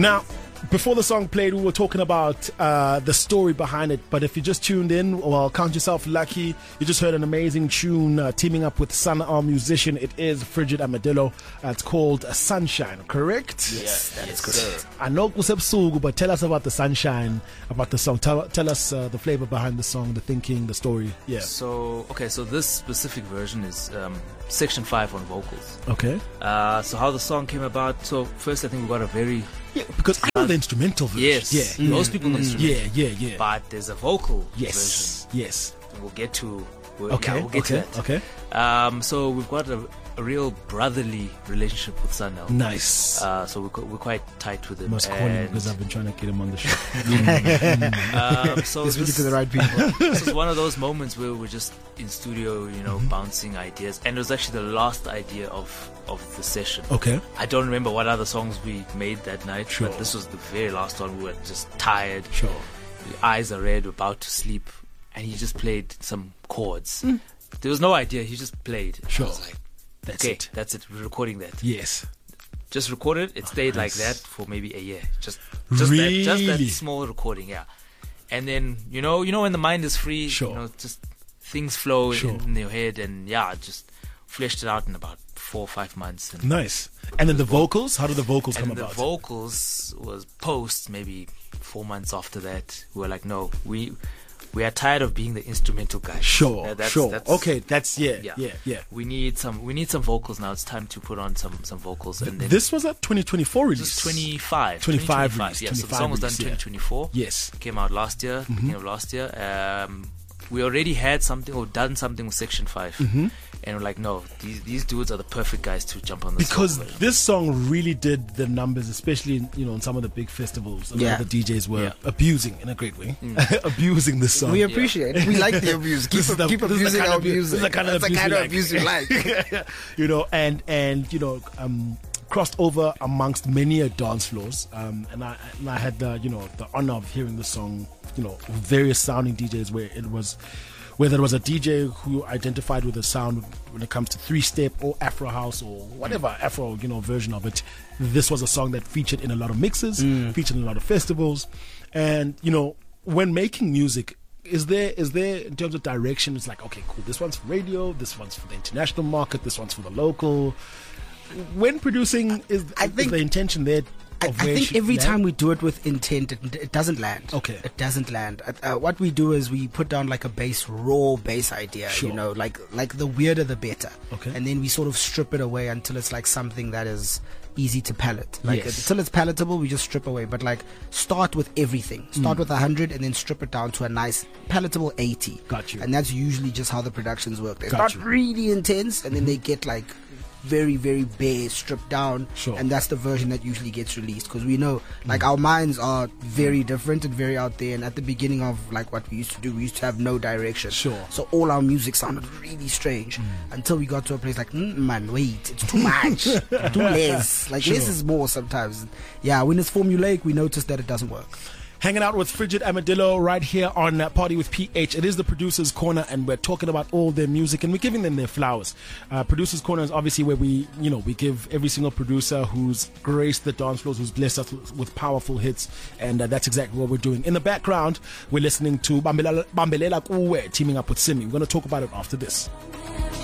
Now, before the song played, we were talking about the story behind it. But if you just tuned in, well, count yourself lucky. You just heard an amazing tune teaming up with Sun-El musician. It is Frigid Armadillo. It's called Sunshine, correct? Yes, that is correct. I know Kusepsugu, but tell us about the sunshine, about the song. Tell us the flavor behind the song, the thinking, the story. Yeah. So this specific version is Section 5 on vocals. Okay. So how the song came about. So first, I think we got a very... Yeah, because I know the instrumental version. Yes. Yeah. Most people know the instrumental. Yeah. But there's a vocal version. Yes. We'll get to... We'll get to that. Okay. So we've got a real brotherly relationship with Sun-El. Nice. So we're quite tight with him. Must call him because I've been trying to get him on the show. So you're speaking to the right people. This is one of those moments where we're just in studio, bouncing ideas, and it was actually the last idea of the session. Okay. I don't remember what other songs we made that night, Sure. but this was the very last one. We were just tired. Sure. The eyes are red, about to sleep, and he just played some chords. There was no idea. He just played. Sure. I was like, That's okay, it. that's it. We're recording that. Yes. Just recorded. It stayed like nice. that for maybe a year. Just Really? that small recording, yeah. And then you know when the mind is free, Sure. just things flow Sure. in your head, and just fleshed it out in about 4 or 5 months. And Nice. And then the vocals? How did the vocals come and the about? vocals was post maybe 4 months after that. We were like, no, we are tired of being the instrumental guys. Sure. That's, Okay, that's yeah. We need some vocals now. It's time to put on some vocals. And then This was a 2024 release. this is 25. 25 release, Yeah, so the song was done in 2024. Yes. It came out last year, beginning of last year. We already had something or done something with Section 5. And we're like, no, these dudes are the perfect guys to jump on the Because song. this song really did the numbers, especially in some of the big festivals. A lot of the DJs were abusing in a great way, abusing this song. We appreciate it. We like the abuse. Keep abusing our music. This is the kind of abuse you like. Crossed over amongst many dance floors, and I had the honor of hearing the song, various sounding DJs whether it was a DJ who identified with the sound when it comes to 3-step or Afro house or whatever Afro version of it. This was a song that featured in a lot of mixes, featured in a lot of festivals, and when making music, is there in terms of direction, it's like, okay, cool, this one's for radio, this one's for the international market, this one's for the local. When producing, is the intention there? I think every time we do it with intent, it doesn't land. Okay. It doesn't land. What we do is we put down like a raw bass idea, Sure. like the weirder the better. Okay. And then we sort of strip it away until it's like something that is easy to palate. Like Yes. until it's palatable, we just strip away. But like start with everything. Start with 100 and then strip it down to a nice palatable 80. Got you. And that's usually just how the productions work. They Got start you. really intense and then they get like very, very bare, stripped down. Sure. And that's the version that usually gets released, because we know like our minds are very different and very out there, and at the beginning of like what we used to do, we used to have no direction. Sure. So all our music sounded really strange until we got to a place like man, wait, it's too much. Do less. Like less is more sometimes. Yeah, when it's formulaic, we notice that it doesn't work. Hanging out with Frigid Armadillo right here on Party with PH. It is the Producer's Corner, and we're talking about all their music, and we're giving them their flowers. Producer's Corner is obviously where we give every single producer who's graced the dance floors, who's blessed us with powerful hits, and that's exactly what we're doing. In the background, we're listening to Bambelela Kuwe teaming up with Simi. We're going to talk about it after this.